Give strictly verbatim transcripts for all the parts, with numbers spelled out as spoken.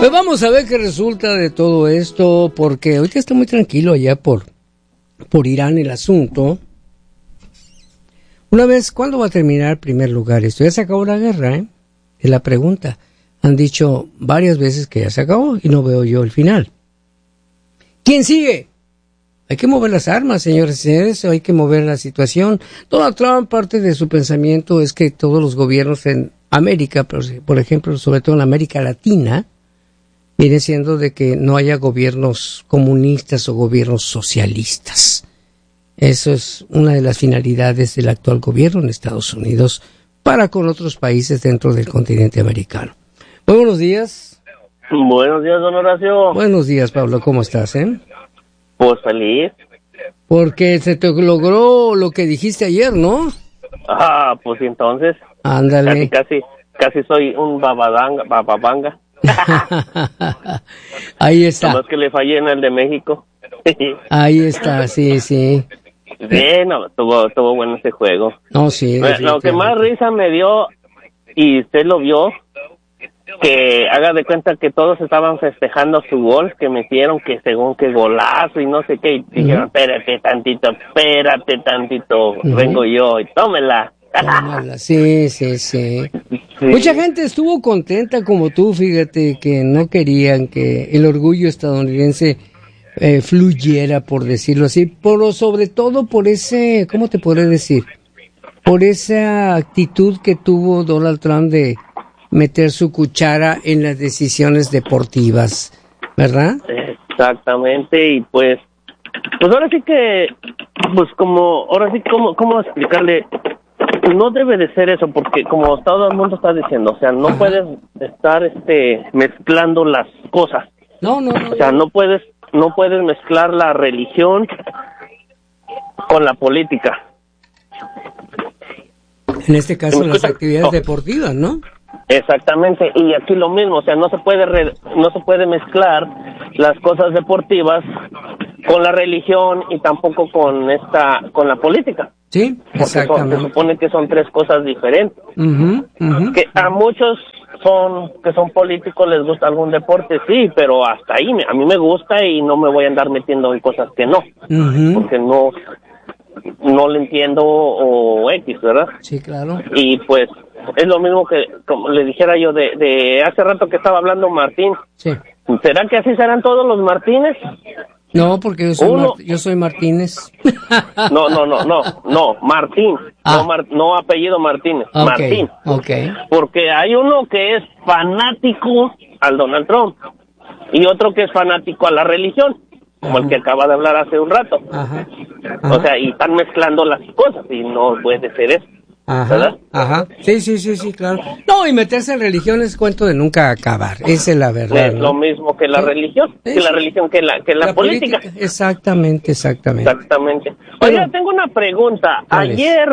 Pues vamos a ver qué resulta de todo esto, porque ahorita está muy tranquilo allá por, por Irán el asunto. Una vez, ¿cuándo va a terminar en primer lugar esto? Ya se acabó la guerra, ¿eh? Es la pregunta. Han dicho varias veces que ya se acabó y no veo yo el final. ¿Quién sigue? Hay que mover las armas, señores y señores, hay que mover la situación. Donald Trump, parte de su pensamiento es que todos los gobiernos en América, por ejemplo, sobre todo en América Latina, viene siendo de que no haya gobiernos comunistas o gobiernos socialistas. Eso es una de las finalidades del actual gobierno en Estados Unidos para con otros países dentro del continente americano. Muy buenos días. Buenos días, don Horacio. Buenos días, Pablo, ¿cómo estás, eh? Pues feliz. Porque se te logró lo que dijiste ayer, ¿no? Ah, pues entonces. Ándale. Casi, casi, casi soy un babadanga, bababanga. Ahí está. Nomás que le fallé en el de México. Ahí está, sí, sí. Bien, no, tuvo, tuvo bueno ese juego. No, sí. Lo que más risa me dio, y usted lo vio, que haga de cuenta que todos estaban festejando su gol que metieron, que según que golazo y no sé qué, y uh-huh. dijeron, espérate tantito, espérate tantito, uh-huh. vengo yo y tómela. Tómala. Sí, sí, sí, sí. Mucha gente estuvo contenta como tú, fíjate, que no querían que el orgullo estadounidense eh, fluyera, por decirlo así, pero sobre todo por ese, ¿cómo te podré decir? Por esa actitud que tuvo Donald Trump de meter su cuchara en las decisiones deportivas, ¿verdad? Exactamente, y pues, pues ahora sí que, pues como, ahora sí, ¿cómo, cómo explicarle? No debe de ser eso, porque como todo el mundo está diciendo, o sea, no Ajá. puedes estar, este, mezclando las cosas. No, no, no. O sea, no puedes, no puedes mezclar la religión con la política. En este caso, las actividades oh. deportivas, ¿no? Exactamente, y aquí lo mismo, o sea, no se puede re, no se puede mezclar las cosas deportivas con la religión y tampoco con esta con la política. Sí, exactamente. Son, se supone que son tres cosas diferentes. Uh-huh, uh-huh. Que a muchos son que son políticos les gusta algún deporte, sí, pero hasta ahí a mí me gusta y no me voy a andar metiendo en cosas que no, uh-huh. porque no no le entiendo o X, ¿verdad? Sí, claro. Y pues es lo mismo que, como le dijera yo, de, de hace rato que estaba hablando Martín. Sí. ¿Será que así serán todos los Martínez? No, porque yo soy, Uno... Mart- yo soy Martínez. No, no, no, no, no, Martín. Ah. No, Mar- no apellido Martínez, okay, Martín. Okay. Porque hay uno que es fanático al Donald Trump y otro que es fanático a la religión, como Ajá. el que acaba de hablar hace un rato. Ajá. Ajá. O sea, y están mezclando las cosas y no puede ser eso. Ajá, ¿verdad? Ajá, sí, sí, sí, sí, claro. No, y meterse en religión es cuento de nunca acabar, esa es la verdad. Es ¿no? lo mismo que la ¿Sí? religión, que la religión, que la que la, la política. política. Exactamente, exactamente. Exactamente. Oiga, bueno, tengo una pregunta. Ayer,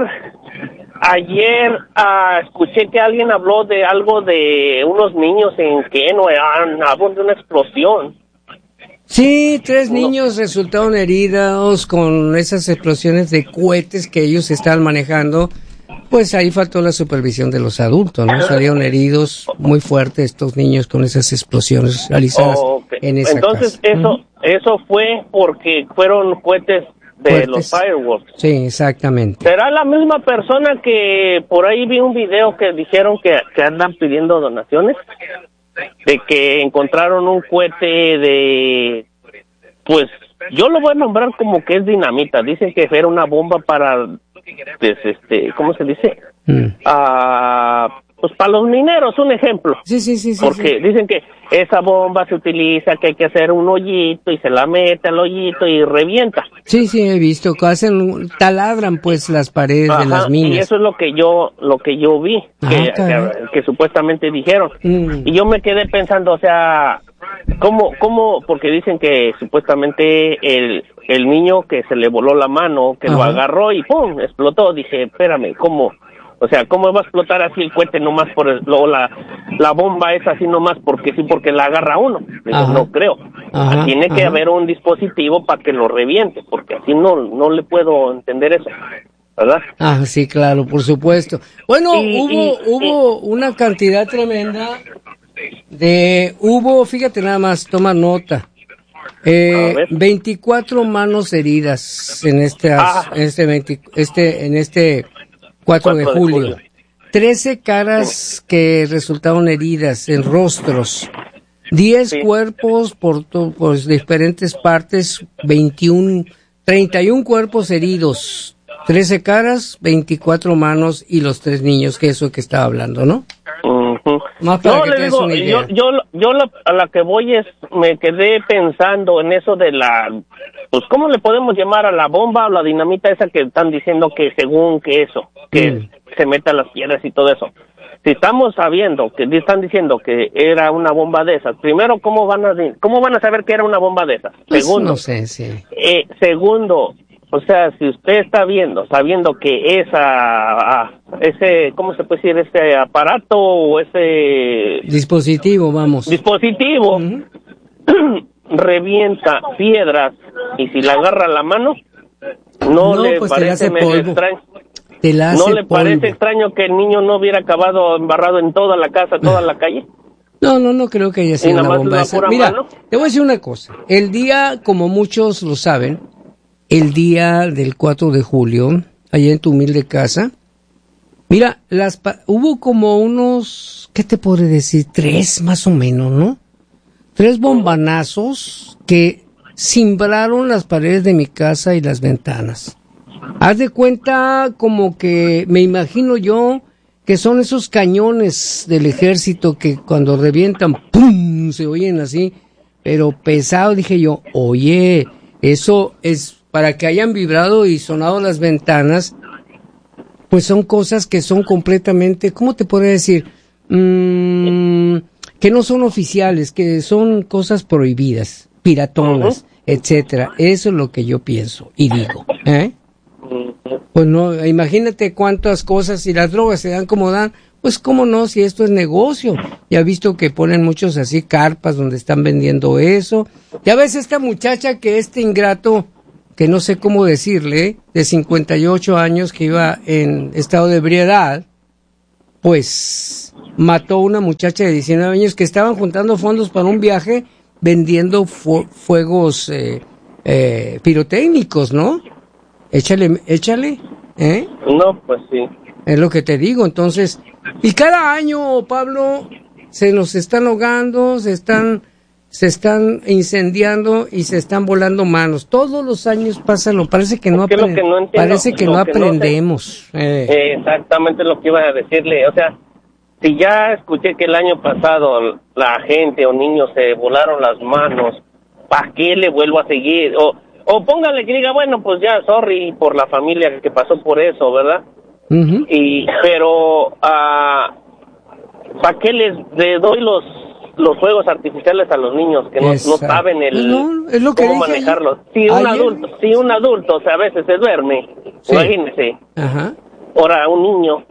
ayer uh, escuché que alguien habló de algo de unos niños en Keno, habló de una explosión. Sí, tres niños no. resultaron heridos con esas explosiones de cohetes que ellos estaban manejando. Pues ahí faltó la supervisión de los adultos, ¿no? Salieron heridos muy fuertes estos niños con esas explosiones realizadas oh, okay. en esa Entonces, casa. eso uh-huh. eso fue porque fueron cohetes de ¿Fuertes? los fireworks. Sí, exactamente. ¿Será la misma persona que por ahí vi un video que dijeron que, que andan pidiendo donaciones? De que encontraron un cohete de... Pues, yo lo voy a nombrar como que es dinamita. Dicen que era una bomba para... Pues, este, ¿cómo se dice? Mm. Uh, pues para los mineros, un ejemplo. Sí, sí, sí. Porque sí. dicen que esa bomba se utiliza, que hay que hacer un hoyito y se la mete al hoyito y revienta. Sí, sí, he visto que hacen, taladran pues las paredes Ajá, de las minas. Y eso es lo que yo, lo que yo vi, que, que, que supuestamente dijeron. Mm. Y yo me quedé pensando, o sea, ¿cómo, cómo? Porque dicen que supuestamente el, el niño que se le voló la mano, que Ajá. lo agarró y ¡pum! Explotó. Dije, espérame, ¿cómo? O sea, ¿cómo va a explotar así el cohete nomás por el, luego la, la bomba es así nomás porque sí, porque la agarra uno? Digo, no creo. Ajá, Tiene que ajá. haber un dispositivo para que lo reviente, porque así no, no le puedo entender eso, ¿verdad? Ah, sí, claro, por supuesto. Bueno, y, hubo, y, hubo y, una cantidad tremenda De, hubo, fíjate nada más, toma nota, eh, veinticuatro manos heridas en este, ah. este, veinte, este, en este cuatro de julio. trece caras que resultaron heridas en rostros. diez sí. cuerpos por, to, por diferentes partes, veintiuno, treinta y uno cuerpos heridos. trece caras, veinticuatro manos y los tres niños, que es eso que estaba hablando, ¿no? Uh-huh. Más para no, que le digo, una idea. yo, yo, yo la, a la que voy es, me quedé pensando en eso de la, pues, ¿cómo le podemos llamar a la bomba o la dinamita esa que están diciendo que según que eso, que mm. se metan las piedras y todo eso? Si estamos sabiendo, que están diciendo que era una bomba de esas, primero, ¿cómo van a, cómo van a saber que era una bomba de esas? Pues segundo, no sé, sí. eh, segundo, o sea, si usted está viendo, sabiendo que esa, ese, ¿cómo se puede decir? Ese aparato o ese... Dispositivo, vamos. Dispositivo, uh-huh. revienta piedras y si la agarra la mano, no, no le pues parece medio extraño. Te la hace ¿No le polvo. parece extraño que el niño no hubiera acabado embarrado en toda la casa, toda la calle? No, no, no creo que haya sido una bomba esa. Mira, mano? Te voy a decir una cosa. El día, como muchos lo saben, el día del cuatro de julio, allá en tu humilde casa, mira, las pa- hubo como unos, ¿qué te podré decir? Tres más o menos, ¿no? Tres bombanazos que cimbraron las paredes de mi casa y las ventanas. Haz de cuenta como que, me imagino yo, que son esos cañones del ejército que cuando revientan, ¡pum!, se oyen así, pero pesado. Dije yo, oye, eso es para que hayan vibrado y sonado las ventanas, pues son cosas que son completamente, ¿cómo te podría decir? Mm, que no son oficiales, que son cosas prohibidas, piratonas, uh-huh. etcétera. Eso es lo que yo pienso y digo, ¿eh? Pues no, imagínate cuántas cosas, si las drogas se dan como dan, pues cómo no, si esto es negocio. Ya he visto que ponen muchos así carpas donde están vendiendo eso. Ya ves esta muchacha que este ingrato, que no sé cómo decirle, de cincuenta y ocho años, que iba en estado de ebriedad, pues mató a una muchacha de diecinueve años que estaban juntando fondos para un viaje vendiendo fu- fuegos eh, eh, pirotécnicos, ¿no? Échale, échale, ¿eh? No, pues sí. Es lo que te digo, entonces, y cada año, Pablo, se nos están ahogando, se están, se están incendiando y se están volando manos. Todos los años pasa lo, parece que no, apre- que no entiendo, parece que no que aprendemos. No sé, eh. Exactamente lo que iba a decirle, o sea, si ya escuché que el año pasado la gente o niños se volaron las manos, ¿para qué le vuelvo a seguir? O O póngale que diga, bueno, pues ya, sorry por la familia que pasó por eso, ¿verdad? Uh-huh. Y, pero, uh, ¿para qué les, les doy los los fuegos artificiales a los niños que no, no saben el no, es lo que cómo manejarlos? Si un ayer. adulto, si un adulto, o sea, a veces se duerme, sí. Imagínese. Ajá. Ahora, un niño,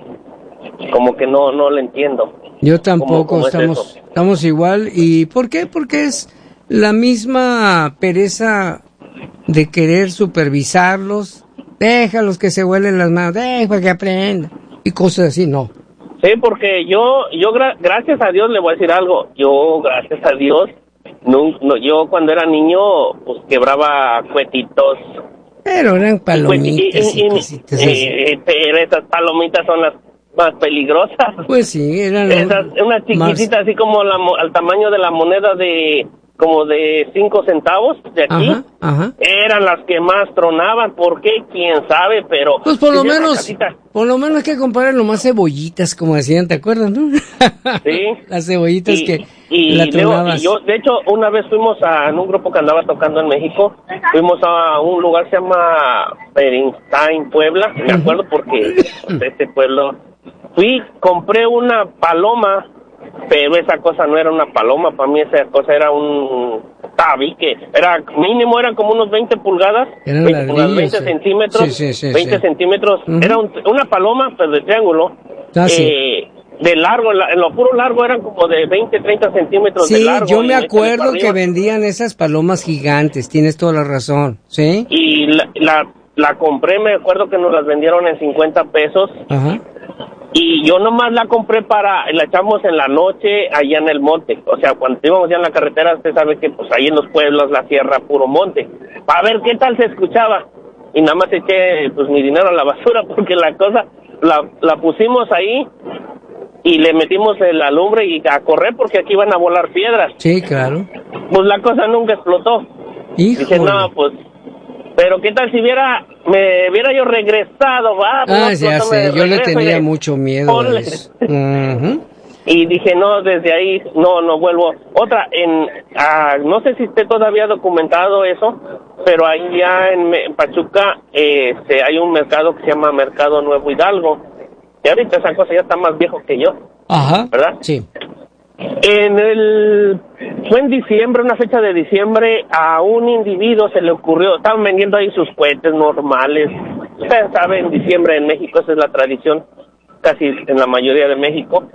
como que no, no le entiendo. Yo tampoco, ¿Cómo, cómo estamos, estamos igual. ¿Y por qué? Porque es la misma pereza de querer supervisarlos, déjalos que se huelen las manos, déjalo que aprendan, y cosas así, no. Sí, porque yo, yo gra- gracias a Dios le voy a decir algo, yo gracias a Dios, no, no, yo cuando era niño, pues quebraba cuetitos. Pero eran palomitas y, y, y, cositas así. Eh, pero esas palomitas son las más peligrosas. Pues sí, eran esas, unas chiquititas más... así como la, al tamaño de la moneda de... como de cinco centavos de aquí, ajá, ajá. Eran las que más tronaban, ¿por qué? Quién sabe, pero... Pues por lo menos, por lo menos hay que comprar nomás cebollitas, como decían, ¿te acuerdas, no? Sí. Las cebollitas y, que y la tronabas. Y yo, de hecho, una vez fuimos a, en un grupo que andaba tocando en México, fuimos a un lugar que se llama Berinstein, Puebla, me acuerdo porque de este pueblo, fui, compré una paloma, pero esa cosa no era una paloma, para mí esa cosa era un tabique, era mínimo, eran como unos veinte pulgadas, veinte, ladrillos, veinte sí. centímetros, sí, sí, sí, veinte sí. centímetros, uh-huh. Era un, una paloma, pero de triángulo, ah, eh, sí. De largo, en lo puro largo eran como de veinte, treinta centímetros sí, de largo. Sí, yo me acuerdo que vendían esas palomas gigantes, tienes toda la razón, ¿sí? Y la, la, la compré, me acuerdo que nos las vendieron en cincuenta pesos. Ajá. Y yo nomás la compré para, la echamos en la noche allá en el monte. O sea, cuando íbamos ya en la carretera, usted sabe que pues ahí en los pueblos, la sierra, puro monte. Para ver qué tal se escuchaba. Y nada más eché pues mi dinero a la basura porque la cosa, la, la pusimos ahí y le metimos la lumbre y a correr porque aquí iban a volar piedras. Sí, claro. Pues la cosa nunca explotó. Híjole. Dije, no, pues... Pero qué tal si hubiera, me hubiera yo regresado, va. Ah, ya sé, yo le tenía y, mucho miedo a eso. Uh-huh. Y dije, no, desde ahí, no, no vuelvo. Otra, en, ah, no sé si esté todavía documentado eso, pero allá en, en Pachuca, eh, este, hay un mercado que se llama Mercado Nuevo Hidalgo. Y ahorita esa cosa ya está más viejo que yo. Ajá. ¿Verdad? Sí. En el, fue en diciembre, una fecha de diciembre, a un individuo se le ocurrió, estaban vendiendo ahí sus cohetes normales. Ustedes saben, en diciembre en México, esa es la tradición, casi en la mayoría de México.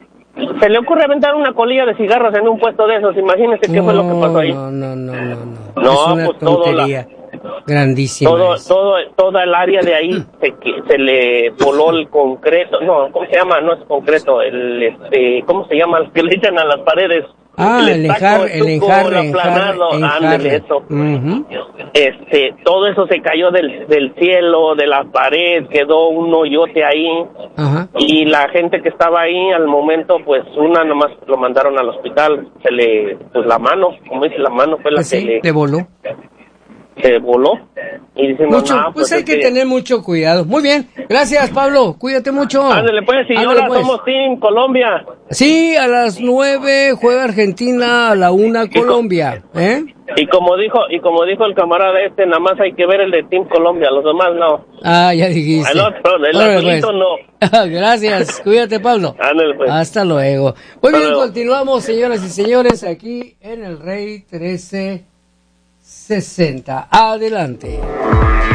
Se le ocurre aventar una colilla de cigarros en un puesto de esos, imagínense qué no, fue lo que pasó ahí. No, no, no, no, no. No, es una pues tontería todo la, grandísima. Todo, todo, toda el área de ahí se, se le voló el concreto, no, ¿cómo se llama? No es concreto, el, este, ¿cómo se llama? El que le echan a las paredes. Ah, el, el enjar, el enjarre, aplanado, ándele eso. Uh-huh. Este, todo eso se cayó del, del cielo, de la pared, quedó un hoyote ahí. Uh-huh. Y la gente que estaba ahí al momento, pues una nomás lo mandaron al hospital, se le, pues la mano, como dice, la mano fue la ¿Ah, que sí? le... le voló. Se voló. Y dice, mucho, mamá, pues, pues hay que, que tener mucho cuidado. Muy bien, gracias Pablo, cuídate mucho. Ándale pues, y Ándale, ahora pues. somos Team Colombia. Sí, a las nueve juega Argentina, a la una Colombia, ¿eh? Y como dijo, y como dijo el camarada este, nada más hay que ver el de Team Colombia, los demás no. Ah, ya dijiste. El otro, el azulito pues. no. Gracias, cuídate Pablo. Ándale pues. Hasta luego. Muy Hasta bien, luego. Continuamos, señoras y señores, aquí en el Rey trece sesenta. Adelante.